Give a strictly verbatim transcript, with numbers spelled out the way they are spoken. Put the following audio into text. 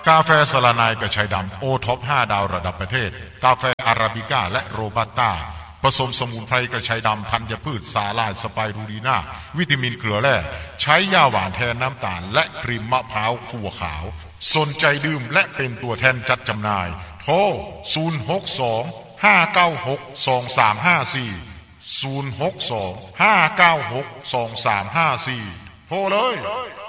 กาแฟสลานายกระชายดำโอท็อปห้าดาวระดับประเทศกาแฟอาราบิก้าและโรบัสต้าผสมสมุนไพรกระชายดำธัญพืชสาลายสไปรูลีนาวิตามินเกลือแร่ใช้ยาหวานแทนน้ำตาลและครีมมะพร้าวขั่วขาวสนใจดื่มและเป็นตัวแทนจัดจำหน่ายโทรศูนย์ หก สอง ห้า เก้า หก สอง สาม ห้า สี่ ศูนย์ หก สอง ห้า เก้า หก สอง สาม ห้า สี่โทรเลย